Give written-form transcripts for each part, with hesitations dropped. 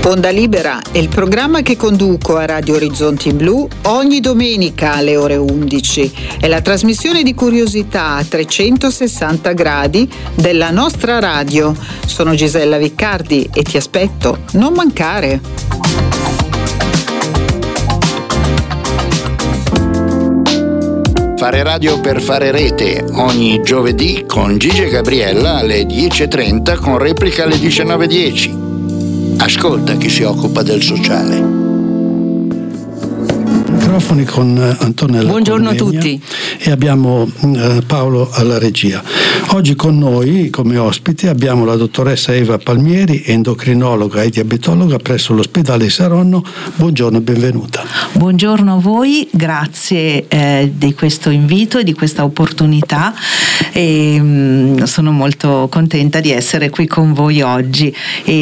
Onda Libera è il programma che conduco a Radio Orizzonti Blu ogni domenica alle ore 11. È la trasmissione di curiosità a 360 gradi della nostra radio. Sono Gisella Viccardi e ti aspetto, non mancare. Fare radio per fare rete ogni giovedì con Gigi e Gabriella alle 10.30 con replica alle 19.10. Ascolta chi si occupa del sociale. Microfoni con Antonella. Buongiorno a Colmegna, tutti. e abbiamo Paolo alla regia. Oggi con noi come ospiti abbiamo la dottoressa Eva Palmieri, endocrinologa e diabetologa presso l'ospedale Saronno. Buongiorno e benvenuta. Buongiorno a voi, grazie di questo invito e di questa opportunità e sono molto contenta di essere qui con voi oggi.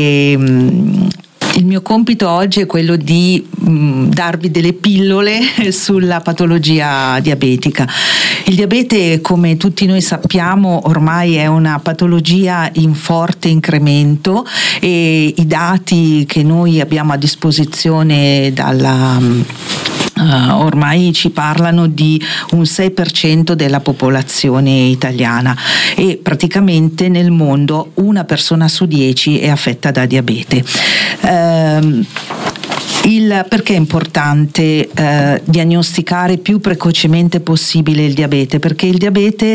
Il mio compito oggi è quello di darvi delle pillole sulla patologia diabetica. Il diabete, come tutti noi sappiamo, ormai è una patologia in forte incremento e i dati che noi abbiamo a disposizione ormai ci parlano di un 6% della popolazione italiana e praticamente nel mondo una persona su 10 è affetta da diabete. Perché è importante diagnosticare più precocemente possibile il diabete? Perché il diabete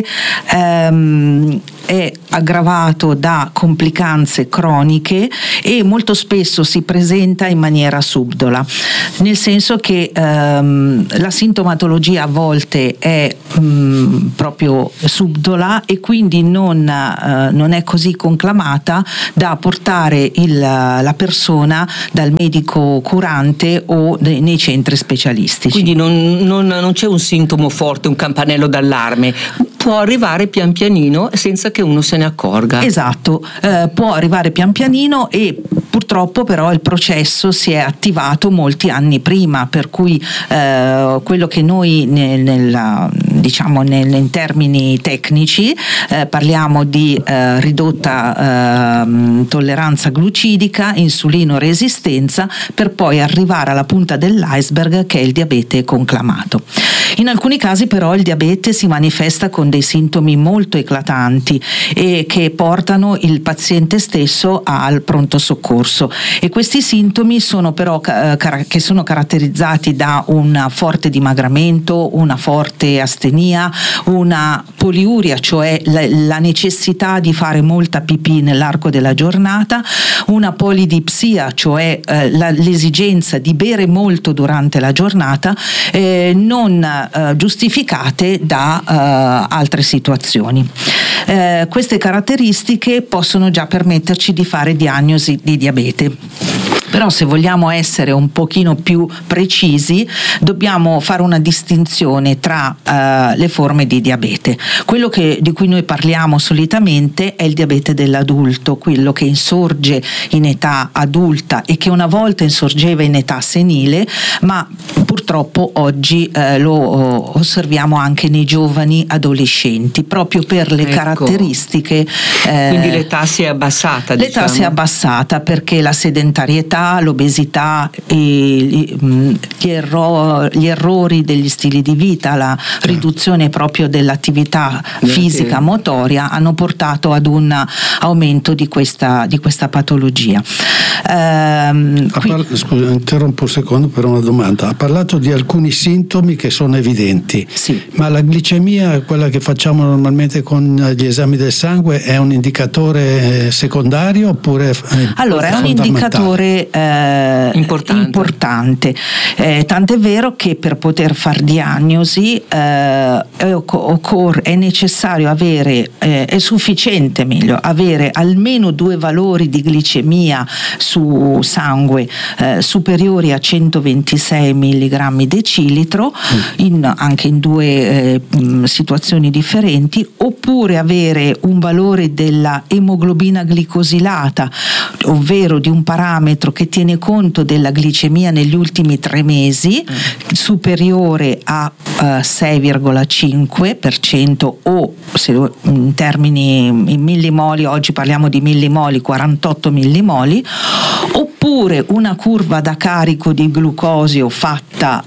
è aggravato da complicanze croniche e molto spesso si presenta in maniera subdola, nel senso che la sintomatologia a volte è proprio subdola e quindi non è così conclamata da portare la persona dal medico curante o nei centri specialistici. Quindi non c'è un sintomo forte, un campanello d'allarme. Può arrivare pian pianino senza che uno se ne accorga. Esatto, può arrivare pian pianino e purtroppo però il processo si è attivato molti anni prima, per cui quello che noi in termini tecnici parliamo di ridotta tolleranza glucidica, insulino resistenza, per poi arrivare alla punta dell'iceberg che è il diabete conclamato. In alcuni casi però il diabete si manifesta con dei sintomi molto eclatanti e che portano il paziente stesso al pronto soccorso, e questi sintomi sono però che sono caratterizzati da un forte dimagramento, una forte astenia, una poliuria, cioè la necessità di fare molta pipì nell'arco della giornata, una polidipsia, cioè l'esigenza di bere molto durante la giornata, non giustificate da altre situazioni. Queste caratteristiche possono già permetterci di fare diagnosi di diabete. Però se vogliamo essere un pochino più precisi dobbiamo fare una distinzione tra le forme di diabete. Quello di cui noi parliamo solitamente è il diabete dell'adulto, quello che insorge in età adulta e che una volta insorgeva in età senile, ma purtroppo oggi lo osserviamo anche nei giovani adolescenti, proprio per le caratteristiche. Quindi l'età si è abbassata. L'età si è abbassata perché la sedentarietà, l'obesità, gli errori degli stili di vita, la riduzione proprio dell'attività fisica motoria hanno portato ad un aumento di questa patologia. Scusa, interrompo un secondo per una domanda. Ha parlato di alcuni sintomi che sono evidenti, sì. Ma la glicemia, quella che facciamo normalmente con gli esami del sangue, è un indicatore secondario oppure allora è un indicatore importante. Tant'è vero che per poter far diagnosi è necessario avere, è sufficiente meglio avere almeno 2 valori di glicemia su sangue superiori a 126 mg decilitro, anche in 2 situazioni differenti, oppure avere un valore della emoglobina glicosilata, ovvero di un parametro che tiene conto della glicemia negli ultimi 3 mesi superiore a 6,5% o, se in termini in millimoli, oggi parliamo di millimoli, 48 millimoli, oppure oppure una curva da carico di glucosio fatta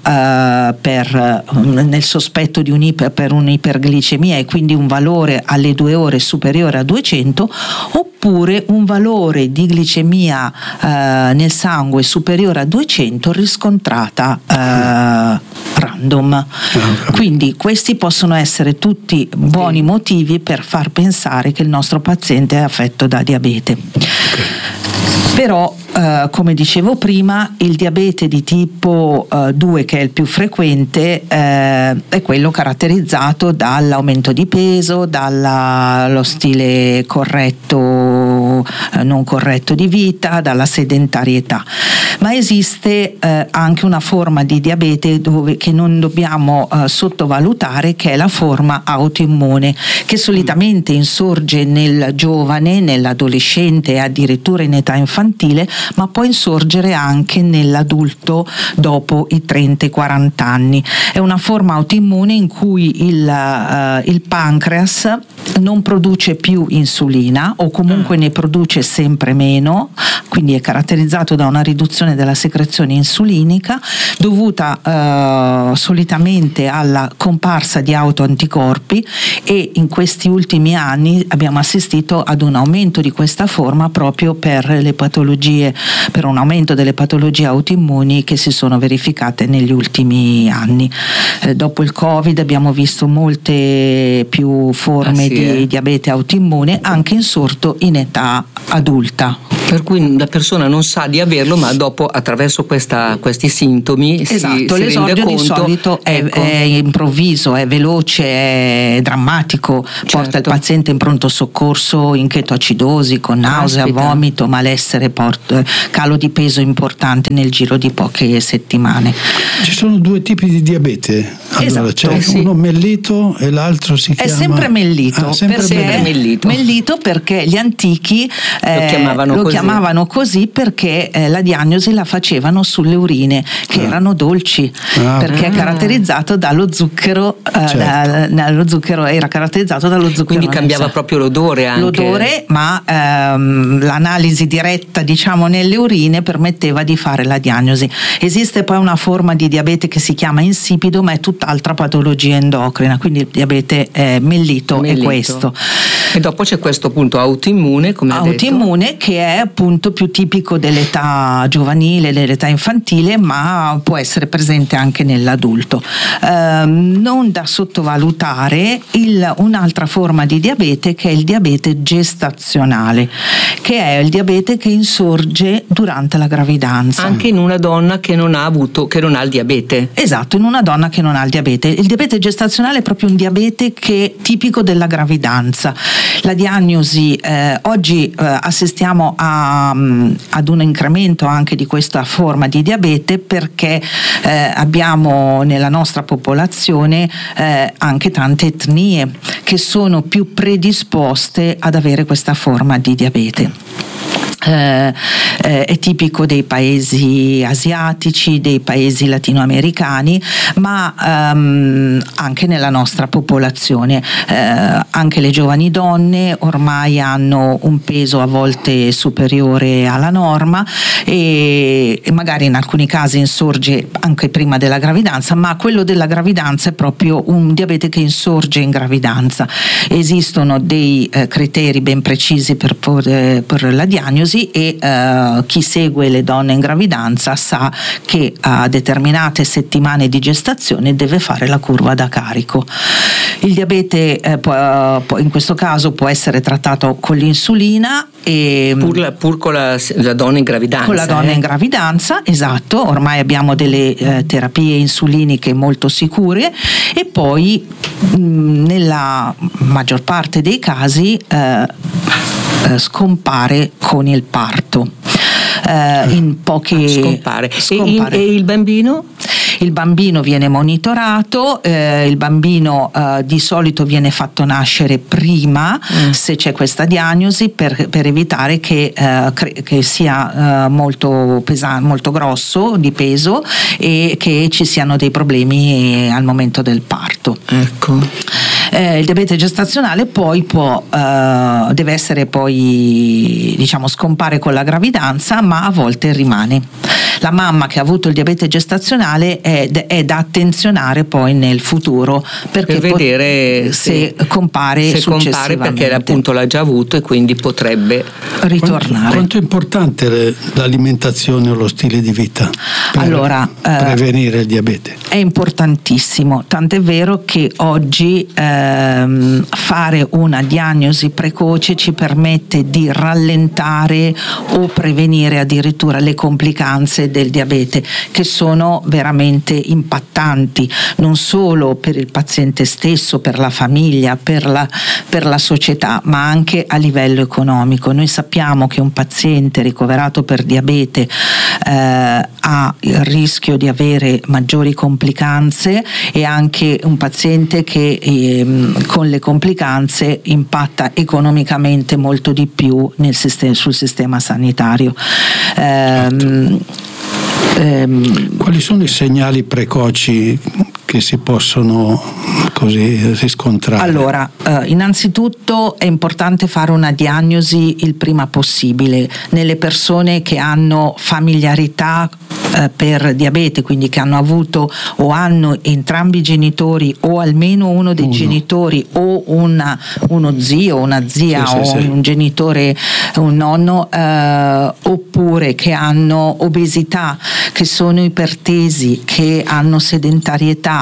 nel sospetto di per un'iperglicemia e quindi un valore alle 2 ore superiore a 200, oppure un valore di glicemia nel sangue superiore a 200 riscontrata random. Quindi questi possono essere tutti buoni motivi per far pensare che il nostro paziente è affetto da diabete. Però come dicevo prima, il diabete di tipo 2, che è il più frequente, è quello caratterizzato dall'aumento di peso, dallo stile corretto, non corretto di vita, dalla sedentarietà. Ma esiste anche una forma di diabete che non dobbiamo sottovalutare, che è la forma autoimmune, che solitamente insorge nel giovane, nell'adolescente e addirittura in età infantile, ma può insorgere anche nell'adulto dopo i 30-40 anni. È una forma autoimmune in cui il pancreas non produce più insulina, o comunque ne produce sempre meno, quindi è caratterizzato da una riduzione della secrezione insulinica dovuta solitamente alla comparsa di autoanticorpi, e in questi ultimi anni abbiamo assistito ad un aumento di questa forma proprio per un aumento delle patologie autoimmuni che si sono verificate negli ultimi anni. Dopo il Covid abbiamo visto molte più forme di diabete autoimmune, anche insorto in età adulta. Per cui la persona non sa di averlo, ma dopo, attraverso questi sintomi, esatto, si l'esordio rende conto. Di solito è improvviso, è veloce, è drammatico, porta il paziente in pronto soccorso in chetoacidosi, con nausea, vomito, malessere, calo di peso importante nel giro di poche settimane. Ci sono 2 tipi di diabete. Allora, c'è uno mellito e l'altro si chiama... È sempre mellito, mellito perché gli antichi lo chiamavano così perché la diagnosi la facevano sulle urine, che erano dolci, perché è caratterizzato dallo zucchero, lo zucchero era caratterizzato dallo zucchero. Quindi cambiava proprio l'odore anche. L'odore, ma l'analisi diretta, diciamo, nelle urine permetteva di fare la diagnosi. Esiste poi una forma di diabete che si chiama insipido, ma è tutt'altra patologia endocrina, quindi il diabete mellito è questo. E dopo c'è questo punto autoimmune, come autoimmune, che è appunto più tipico dell'età giovanile, dell'età infantile, ma può essere presente anche nell'adulto. Non da sottovalutare un'altra forma di diabete, che è il diabete gestazionale, che è il diabete che insorge durante la gravidanza. Anche in una donna che non ha il diabete. Esatto, in una donna che non ha il diabete. Il diabete gestazionale è proprio un diabete che è tipico della gravidanza. La diagnosi, oggi assistiamo ad un incremento anche di questa forma di diabete, perché abbiamo nella nostra popolazione anche tante etnie che sono più predisposte ad avere questa forma di diabete. È tipico dei paesi asiatici, dei paesi latinoamericani, ma anche nella nostra popolazione. Anche le giovani donne ormai hanno un peso a volte superiore alla norma, e magari in alcuni casi insorge anche prima della gravidanza, ma quello della gravidanza è proprio un diabete che insorge in gravidanza. Esistono dei criteri ben precisi per la diagnosi, e chi segue le donne in gravidanza sa che a determinate settimane di gestazione deve fare la curva da carico. Il diabete in questo caso può essere trattato con l'insulina, e pur con la donna in gravidanza. Con la donna in gravidanza, esatto. Ormai abbiamo delle terapie insuliniche molto sicure, e poi nella maggior parte dei casi scompare con il parto. Scompare. E il bambino? Il bambino viene monitorato, il bambino di solito viene fatto nascere prima, se c'è questa diagnosi, per evitare che sia molto pesante, molto grosso di peso, e che ci siano dei problemi al momento del parto. Ecco. Il diabete gestazionale poi deve essere poi, diciamo, scompare con la gravidanza, ma a volte rimane. La mamma che ha avuto il diabete gestazionale è da attenzionare poi nel futuro per vedere se compare successivamente. Perché appunto l'ha già avuto e quindi potrebbe ritornare. Quanto è importante l'alimentazione o lo stile di vita per prevenire il diabete? È importantissimo, tant'è vero che oggi fare una diagnosi precoce ci permette di rallentare o prevenire addirittura le complicanze del diabete, che sono veramente impattanti, non solo per il paziente stesso, per la famiglia, per la società, ma anche a livello economico. Noi sappiamo che un paziente ricoverato per diabete ha il rischio di avere maggiori complicanze, e anche un paziente che con le complicanze impatta economicamente molto di più sul sistema sanitario. Quali sono i segnali precoci che si possono così riscontrare? Allora, innanzitutto è importante fare una diagnosi il prima possibile nelle persone che hanno familiarità per diabete, quindi che hanno avuto o hanno entrambi i genitori o almeno uno dei genitori, o uno zio, una zia, un genitore, un nonno, oppure che hanno obesità, che sono ipertesi, che hanno sedentarietà,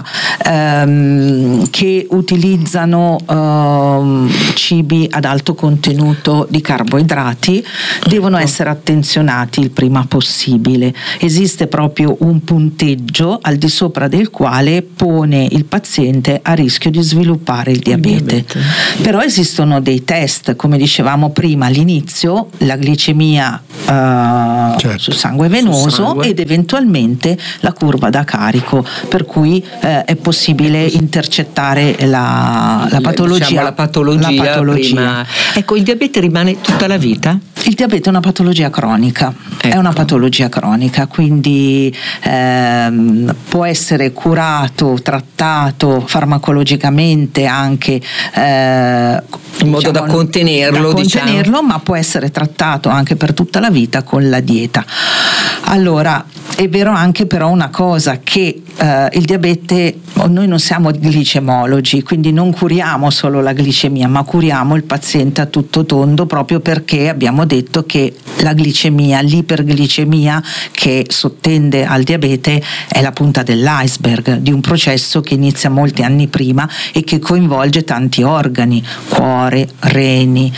che utilizzano cibi ad alto contenuto di carboidrati, devono essere attenzionati il prima possibile. Esiste proprio un punteggio al di sopra del quale pone il paziente a rischio di sviluppare il diabete. Però esistono dei test, come dicevamo prima all'inizio, la glicemia sul sangue venoso ed eventualmente la curva da carico, per cui è possibile intercettare la patologia. Diciamo la patologia. Prima. Ecco, il diabete rimane tutta la vita? Il diabete è una patologia cronica, è una patologia cronica, quindi può essere curato, trattato farmacologicamente anche in modo da contenerlo, ma può essere trattato anche per tutta la vita con la dieta. Allora, è vero anche però una cosa, che il diabete, noi non siamo glicemologi, quindi non curiamo solo la glicemia, ma curiamo il paziente a tutto tondo, proprio perché abbiamo detto che la glicemia, l'iperglicemia che sottende al diabete è la punta dell'iceberg di un processo che inizia molti anni prima e che coinvolge tanti organi: cuore, reni,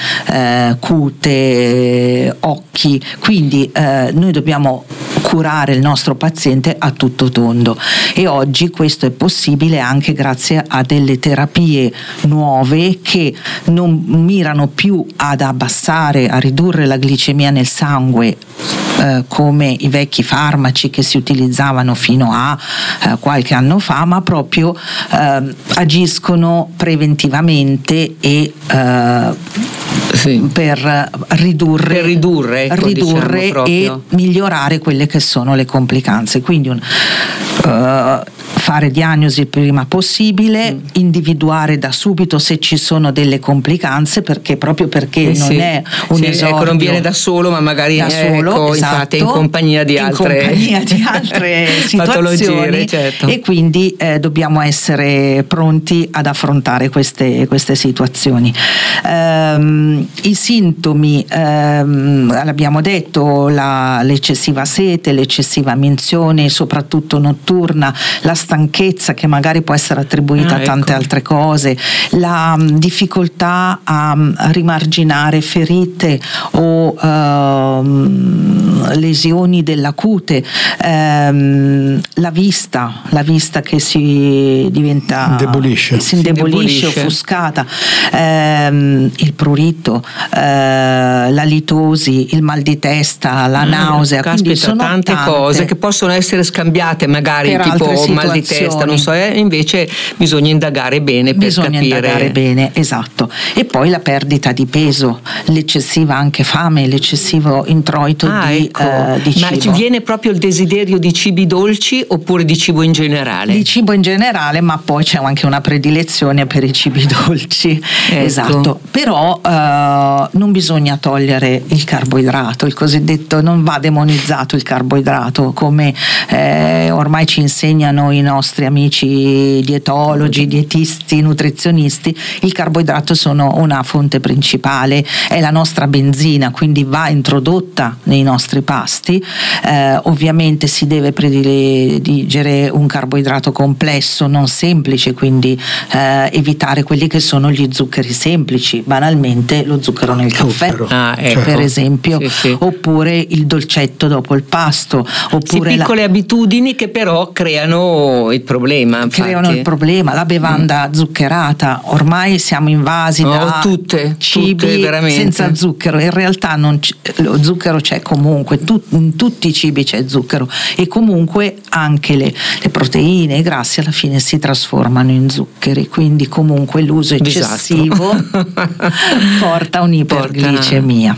cute, occhi. Quindi noi dobbiamo curare il nostro paziente a tutto tondo, e oggi questo è possibile anche grazie a delle terapie nuove che non mirano più ad abbassare, a ridurre la glicemia nel sangue come i vecchi farmaci che si utilizzavano fino a qualche anno fa, ma proprio agiscono preventivamente e per ridurre diciamo, e migliorare quelle che sono le complicanze. Quindi fare diagnosi il prima possibile, individuare da subito se ci sono delle complicanze, perché non è un esordio. Non viene da solo, ma magari da solo, esatto, in compagnia di altre situazioni, patologie, certo. E quindi dobbiamo essere pronti ad affrontare queste situazioni. I sintomi, l'abbiamo detto, l'eccessiva sete, l'eccessiva minzione, soprattutto notturna, la stanchezza che magari può essere attribuita a tante altre cose, la difficoltà a rimarginare ferite o lesioni della cute, la vista che si indebolisce, offuscata, il prurito, la litosi, il mal di testa, la nausea. Quindi sono tante cose che possono essere scambiate magari, tipo mal di testa, non so, invece bisogna indagare bene per capire. Esatto. E poi la perdita di peso, l'eccessiva anche fame, l'eccessivo introito di di cibo. Ma ci viene proprio il desiderio di cibi dolci oppure di cibo in generale? Di cibo in generale, ma poi c'è anche una predilezione per i cibi dolci. Esatto. Però non bisogna togliere il carboidrato, il cosiddetto, non va demonizzato il carboidrato, come ormai ci insegnano i nostri amici dietologi, dietisti, nutrizionisti. Il carboidrato sono una fonte principale, è la nostra benzina, quindi va introdotta nei nostri pasti. Ovviamente si deve prediligere un carboidrato complesso, non semplice, quindi evitare quelli che sono gli zuccheri semplici, banalmente lo zucchero nel caffè, per esempio, sì. Oppure il dolcetto dopo il pasto, oppure piccole abitudini che però creano il problema. Creano il problema, la bevanda zuccherata, ormai siamo invasi da cibi senza zucchero, in realtà lo zucchero c'è comunque, in tutti i cibi c'è zucchero, e comunque anche le proteine e i grassi alla fine si trasformano in zuccheri, quindi comunque l'uso eccessivo porta a un'iperglicemia.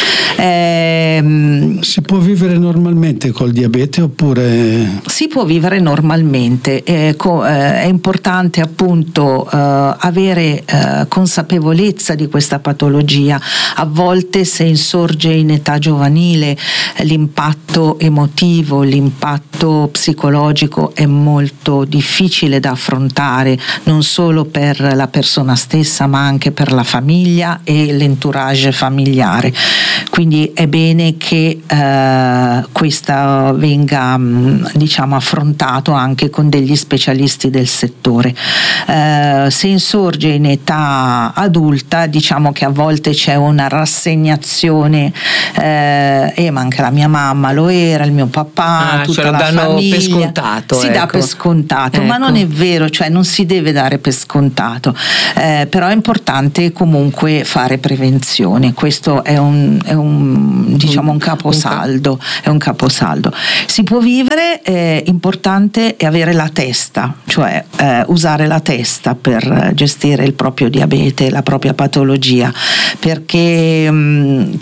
Si può vivere normalmente col diabete oppure? Si può vivere normalmente, è importante appunto avere consapevolezza di questa patologia. A volte, se insorge in età giovanile, l'impatto emotivo, l'impatto psicologico è molto difficile da affrontare, non solo per la persona stessa ma anche per la famiglia e l'entourage familiare. Quindi è bene che questa venga affrontato anche con degli specialisti del settore. Se insorge in età adulta, diciamo che a volte c'è una rassegnazione, ma anche la mia mamma lo era, il mio papà, tutta cioè la famiglia, per scontato, si dà per scontato, ma non è vero, cioè non si deve dare per scontato, però è importante comunque fare prevenzione. Questo è un caposaldo, è un caposaldo. Si può vivere, importante è avere la testa, cioè usare la testa per gestire il proprio diabete, la propria patologia, perché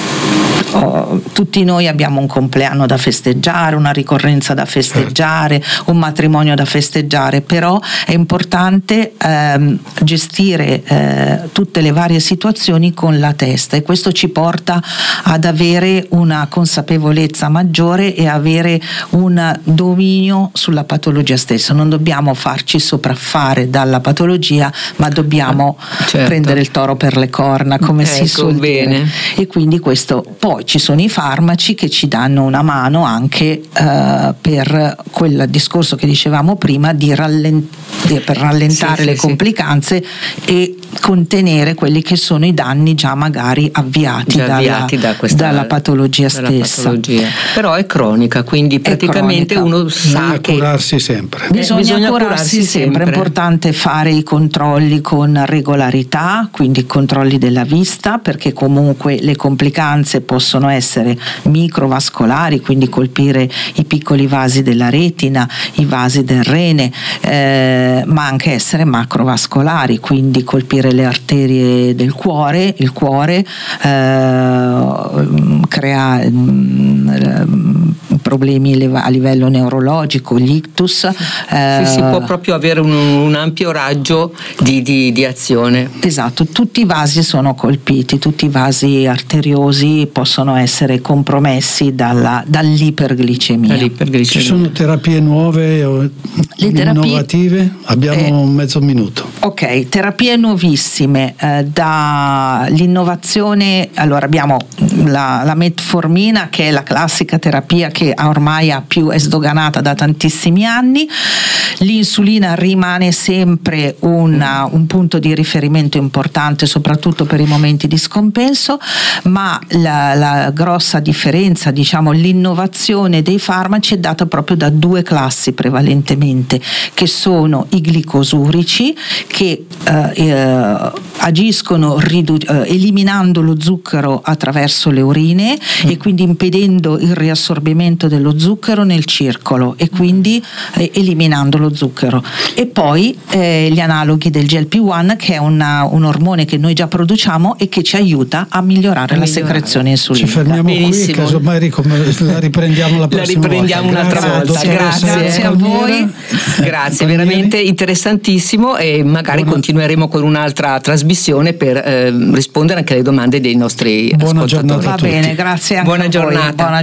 tutti noi abbiamo un compleanno da festeggiare, una ricorrenza da festeggiare, un matrimonio da festeggiare, però è importante gestire tutte le varie situazioni con la testa, e questo ci porta ad avere una consapevolezza maggiore e avere un dominio sulla patologia stessa. Non dobbiamo farci sopraffare dalla patologia, ma dobbiamo prendere il toro per le corna, come si suol dire. E quindi questo, poi ci sono i farmaci che ci danno una mano anche per quel discorso che dicevamo prima per rallentare le complicanze e contenere quelli che sono i danni già magari avviati dalla patologia stessa. Però è cronica, quindi praticamente uno sa che curarsi sempre. Bisogna curarsi sempre. È importante fare i controlli con regolarità, quindi controlli della vista, perché comunque le complicanze possono essere microvascolari, quindi colpire i piccoli vasi della retina, i vasi del rene, ma anche essere macrovascolari, quindi colpire le arterie del cuore. Il cuore crea problemi a livello neurologico, l'ictus. Si può proprio avere un ampio raggio di azione. Esatto, tutti i vasi sono colpiti, tutti i vasi arteriosi possono essere compromessi dall'iperglicemia. Ci sono terapie nuove o innovative? Abbiamo mezzo minuto. Ok, terapie nuovissime, dall'innovazione. Allora abbiamo la metformina, che è la classica terapia che ormai è sdoganata da tantissimi anni. L'insulina rimane sempre un punto di riferimento importante, soprattutto per i momenti di scompenso, ma la grossa differenza, l'innovazione dei farmaci è data proprio da due classi prevalentemente, che sono i glicosurici, che agiscono eliminando lo zucchero attraverso le urine e quindi impedendo il riassorbimento dello zucchero nel circolo e quindi eliminando lo zucchero. E poi gli analoghi del GLP-1, che è un ormone che noi già produciamo e che ci aiuta a migliorare la secrezione insulinica. Ci fermiamo qui, casomai la riprendiamo la prossima volta. Un'altra volta. Grazie a voi. Grazie, veramente interessantissimo, e magari continueremo con un'altra trasmissione per rispondere anche alle domande dei nostri ascoltatori. Buona giornata a tutti. Va bene, grazie anche Buona a voi. giornata.